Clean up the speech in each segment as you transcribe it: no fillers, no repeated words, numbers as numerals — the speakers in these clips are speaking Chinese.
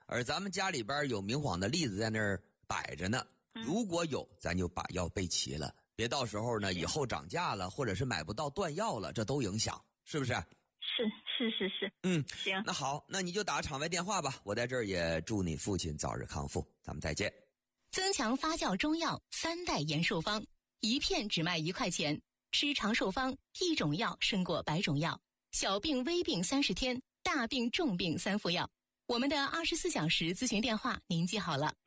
而咱们家里边有明晃的例子在那儿摆着呢，如果有，咱就把药备齐了，别到时候呢以后涨价了，或者是买不到断药了，这都影响，是不是？ 是。行， 那好，那你就打场外电话吧。我在这儿也祝你父亲早日康复，咱们再见。 增强发酵中药3代延寿方，一片只卖1块钱，吃长寿方，一种药胜过100种药，小病微病30天，大病重病3副药。我们的24小时咨询电话您记好了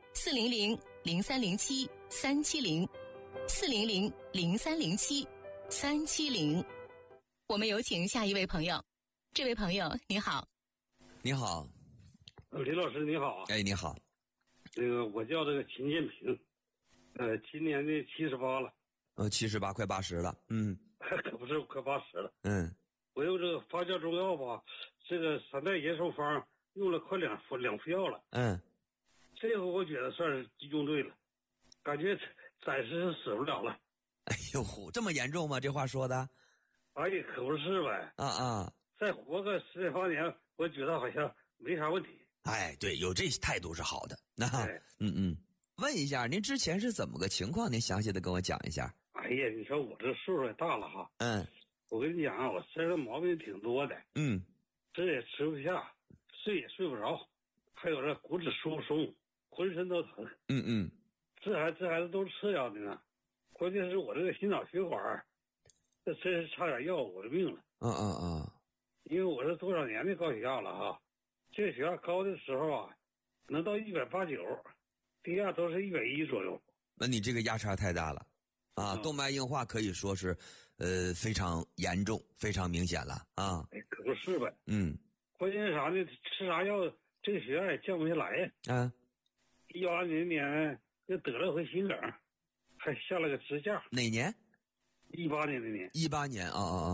，400-0307-370，400-0307-370。我们有请下一位朋友。这位朋友你好。 你好。 李老师你好。 哎，你好。 我叫这个秦建平，今年的78了。 78快80了。 可不是快80了。我用这个发酵中药吧，这个3代延寿方用了快两副药了。这回我觉得算是集中对了，感觉暂时是死不了了。 哎呦，这么严重吗？这话说的？ 哎呀，可不是呗。再活个10、8年，我觉得好像没啥问题。 哎，对，有这态度是好的。问一下，您之前是怎么个情况？您详细的跟我讲一下。 哎呀，你说我这岁数也大了哈。我跟你讲啊，我身上毛病挺多的。吃也吃不下，睡也睡不着，还有这骨质疏松，浑身都疼。这孩子都是次要的呢，关键是我这个心脑血管，这真是差点要我的命了。因为我是多少年的高血压了哈，这个血压高的时候啊，能到189，低压都是110左右。 那你这个压差太大了啊！动脉硬化可以说是非常严重，非常明显了啊！ 哎，可不是呗。关键是啥呢？吃啥药这个血压也降不下来呀。18年又得了回心梗，还下了个支架。 哪年 ？18年那年。 18年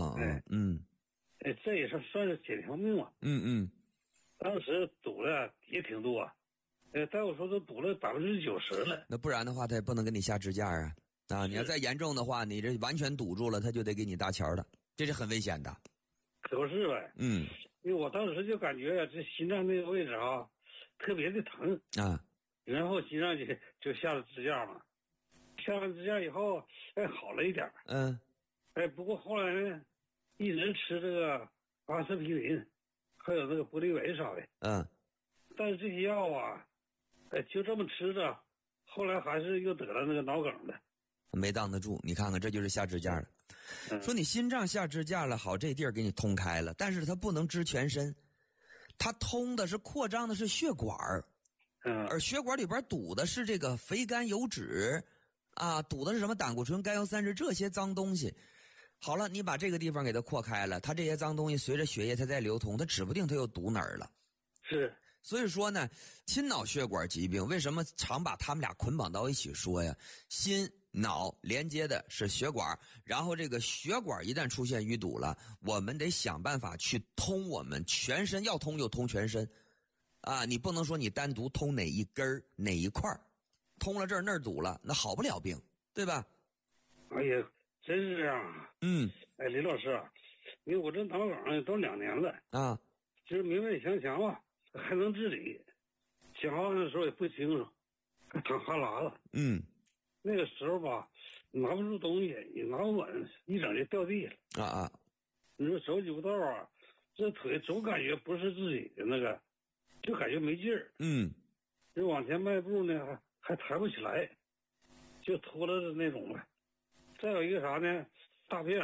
这也是算是捡条命了。当时堵的也挺多，大夫说都堵了90%了。 那不然的话，他也不能给你下支架啊！你要再严重的话，你这完全堵住了，他就得给你搭桥的，这是很危险的。 可不是呗。因为我当时就感觉这心脏那个位置啊，特别的疼然后心脏就下了支架嘛，下完支架以后，好了一点。不过后来呢，一直吃这个阿司匹林，还有那个玻利维啥的。但是这些药啊，就这么吃着，后来还是又得了那个脑梗的。 没挡得住，你看看，这就是下支架了。说你心脏下支架了，好，这地儿给你通开了，但是它不能支全身，它通的是扩张的是血管而血管里边堵的是这个肥甘油脂堵的是什么胆固醇、甘油三酯这些脏东西。好了，你把这个地方给它扩开了，它这些脏东西随着血液它在流通，它指不定它又堵哪儿了。 是。 所以说呢，心脑血管疾病为什么常把他们俩捆绑到一起说呀？心脑连接的是血管，然后这个血管一旦出现淤堵了，我们得想办法去通我们全身，要通就通全身你不能说你单独通哪一根哪一块，通了这儿那儿堵了，那好不了病，对吧？ 哎呀，真是这样。李老师，因为我这脑梗都2年了就是明白想想吧，还能治理，讲话的时候也不清楚，还淌哈喇子。那个时候吧，拿不住东西，也拿不稳，一整就掉地了。你说走几步道这腿总感觉不是自己的那个，就感觉没劲儿。就往前迈步呢，还抬不起来，就拖着的那种呗。再有一个啥呢？大便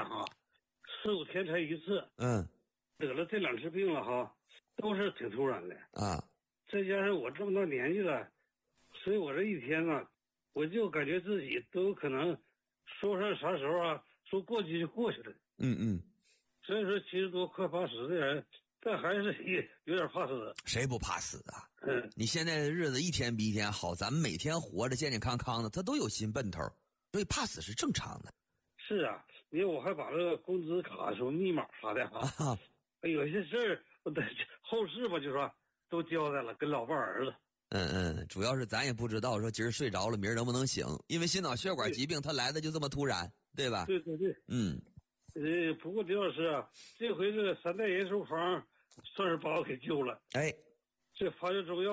4、5天才一次。得了这2次病了哈，都是挺突然的再加上我这么大年纪了，所以我这一天我就感觉自己都有可能说上啥时候说过去就过去了。所以说70多快80的人，但还是有点怕死。 谁不怕死啊？你现在的日子一天比一天好，咱们每天活着健健康康的，他都有新奔头，所以怕死是正常的。 是因为我还把这个工资卡什么密码啥的有些事儿后事吧，就说都交代了，跟老伴儿子。 主要是咱也不知道说今儿睡着了，明儿能不能醒，因为心脑血管疾病它来的就这么突然，对吧？ 对。不过李老师这回这个3代延寿方算是把我给救了。 这发酵中药